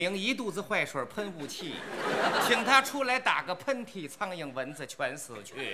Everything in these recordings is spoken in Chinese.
领一肚子坏水喷雾器，请他出来打个喷嚏，苍蝇蚊子全死去。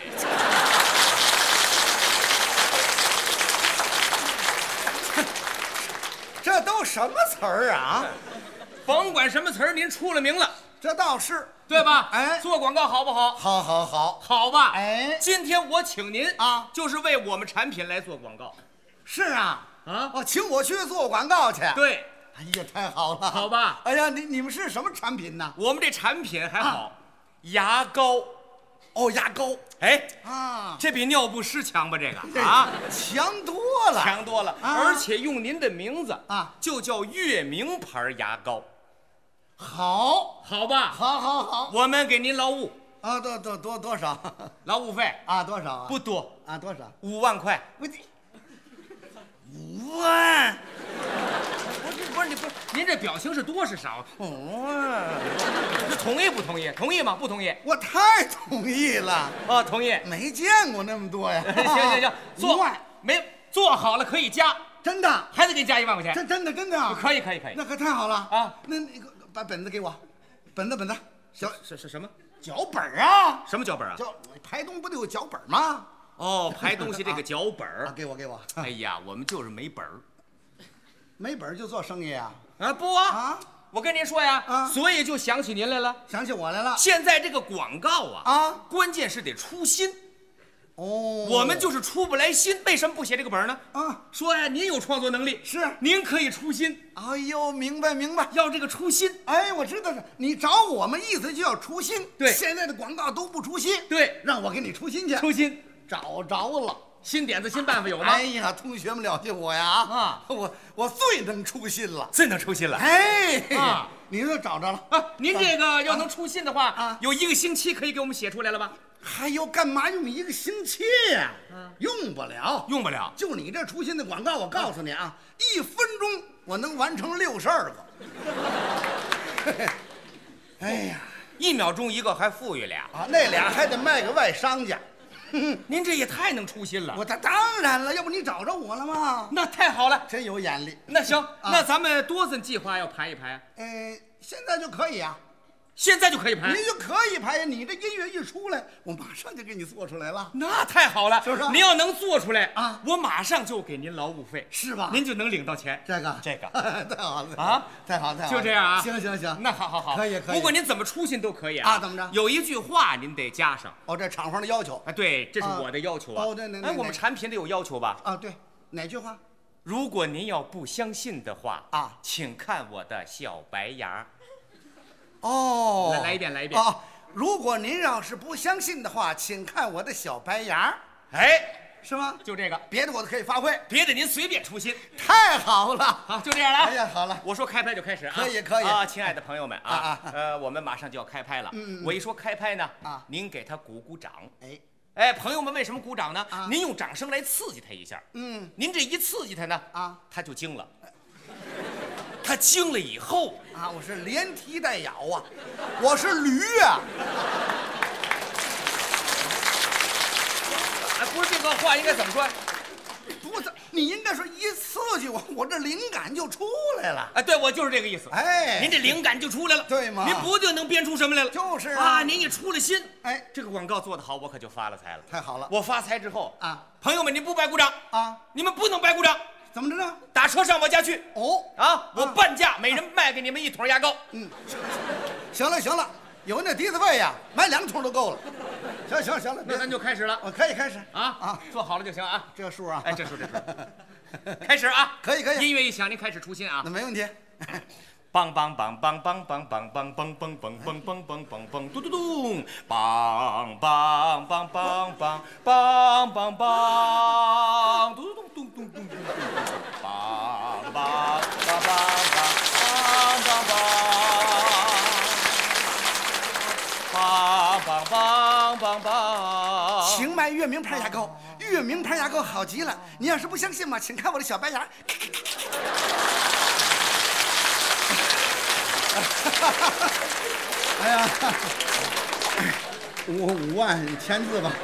这都什么词儿啊？ 甭管什么词儿，您出了名了， 这倒是对吧？ 哎做广告好不好？ 好，好，好， 好吧。 哎今天我请您啊就是为我们产品来做广告。 是啊， 啊哦，请我去做广告去。， 对， 哎呀，太好了， 好吧。 哎呀，你们是什么产品呢？ 我们这产品还好，牙膏。 哦，牙膏哎， 啊， 这比尿不湿强吧？这个啊， 强多了， 强多了。 啊而且用您的名字啊， 就叫月明牌牙膏， 好， 好吧？ 好，好，好我们给您劳务， 啊，多少劳务费啊？多少啊？ 不多啊，多少？ ，5万块。 我5万， 不是，您这表情是多是少？ 5万， 是同意不同意？同意吗？不同意？ 我太同意了， 啊，同意。 没见过那么多呀。 行， 5 做万， 没做好了可以加， 真的， 还得给你加1万块钱。 真的， 可以。 那可太好了啊！ 那你把本子给我，本子，脚是什么？ 脚本啊， 什么脚本啊？ 脚排东不得有脚本吗？ 哦，排东西这个脚本啊， 儿。 给我， 哎呀，我们就是没本儿没本就做生意啊？ 啊！不啊， 啊， 我跟您说呀， 啊所以就想起您来了。 想起我来了现在这个广告啊， 啊！ 关键是得出新， 哦， 我们就是出不来新，为什么不写这个本儿呢？ 啊， 说呀，您有创作能力， 是， 您可以出新， 哎呦，明白， 要这个出新。 哎，我知道了，你找我们意思就要出新。 对现在的广告都不出新， 对， 让我给你出新去。 出新， 找着了。 新点子、新办法有吗？ 哎呀，同学们了解我呀！ 啊， 我最能出新了。 真能出新了。 哎， 啊， 你说找着了啊，您这个要能出新的话， 啊有1个星期可以给我们写出来了吧？ 还要干嘛用1个星期呀？用不了， 用不了。 就你这出新的广告，我告诉你啊，1分钟我能完成62个。哎呀， 1秒钟1个，还富裕俩。 啊，那俩还得卖给外商家。 您这也太能出新了。 当然了，要不你找着我了吗？ 那太好了。 真有眼力。 那行，那咱们多森计划要排一排啊？ 现在就可以啊。 现在就可以排。 你就可以排呀！你这音乐一出来，我马上就给你做出来了， 那太好了， 是不是您要能做出来啊我马上就给您劳务费， 是吧？ 您就能领到钱。 这个太好了啊， 太好了， 就这样啊？ 行， 那好， 可以。 不过您怎么出新都可以啊？ 啊，怎么着？ 有一句话您得加上。 哦，这厂方的要求啊，对，这是我的要求啊。 哦对哎，我们产品得有要求吧？ 啊，对，哪句话？ 如果您要不相信的话啊， 请看我的小白牙。 哦， 来一遍。 哦，如果您要是不相信的话，请看我的小白牙， 哎， 是吗？ 就这个， 别的我都可以发挥。 别的您随便出新。 太好了， 好，就这样了。 哎呀，好了， 我说开拍就开始啊！ 可以啊，亲爱的朋友们啊， 我们马上就要开拍了。 嗯我一说开拍呢， 啊， 您给他鼓鼓掌。 哎， 朋友们为什么鼓掌呢？ 啊您用掌声来刺激他一下。您这一刺激他呢， 啊， 他就惊了。他惊了以后啊，我是连踢带咬啊，我是驴啊。 哎，不是这个话应该怎么说？ 不是，你应该说一刺激我这灵感就出来了。 哎，对，我就是这个意思。 哎， 您这灵感就出来了， 对吗？ 您不就能编出什么来了？ 就是啊，您一出了心， 哎， 这个广告做得好，我可就发了财了。 太好了， 我发财之后啊， 朋友们，您不白鼓掌啊， 你们不能白鼓掌。 怎么着呢？ 打车上我家去。 哦， 啊，我半价，每人卖给你们1桶牙膏。 行了，有那迪斯费呀，买2桶都够了。行了， 那咱就开始了。 我可以开始啊，做好了就行啊。 这数啊， 哎，这数，开始啊！ 可以。 音乐一响，您开始出新啊。 那没问题。 梆梆梆梆梆梆梆梆梆梆梆梆梆梆梆梆嘟嘟咚，梆梆梆梆梆梆梆梆嘟嘟咚咚咚咚咚，梆梆梆梆梆梆梆梆梆。 请买月明牌牙膏，月明牌牙膏好极了。你要是不相信嘛，请看我的小白牙。哎呀，5万签字吧。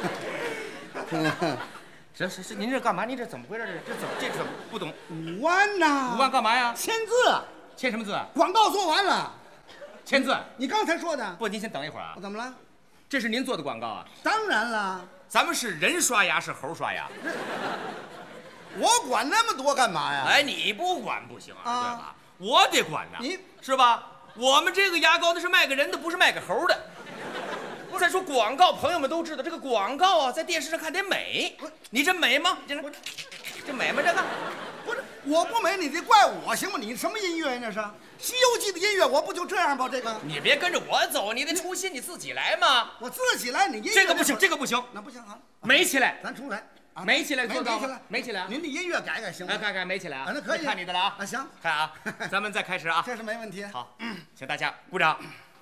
是，您这干嘛？您这怎么回事？这怎么不懂 5万呐 ？5万干嘛呀？ 签字， 签什么字？ 广告做完了。 签字。 你刚才说的。 不，您先等一会儿啊我。怎么了？ 这是您做的广告啊？ 当然了， 咱们是人刷牙是猴刷牙？ 我管那么多干嘛呀？ 哎，你不管不行啊， 啊对吧？我得管呐， 你是吧？我们这个牙膏那是卖给人的，不是卖给猴的。再说广告，朋友们都知道，这个广告啊，在电视上看得美。你这美吗？这美吗？这个不是，我不美，你得怪我行吗？你什么音乐呀？那是《西游记》的音乐，我不就这样吗？这个你别跟着我走，你得出新，你自己来嘛。 我自己来，你音乐这个不行，这个不行， 那不行啊， 美起来， 咱重来。啊美起来没做到吗起来， 美起来啊。 您的音乐改改行吗？ 来看美起来啊， 那可以， 看你的了啊。 啊，行， 看啊，咱们再开始啊。 这是没问题。 好，请大家鼓掌。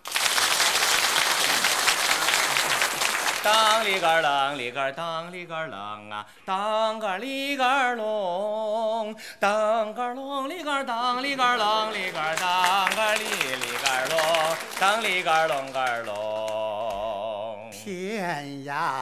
当里个啷里个当里个啷啊，当个里个隆，当个隆里个当里个啷里个当个里个隆，当里个隆个隆。 天涯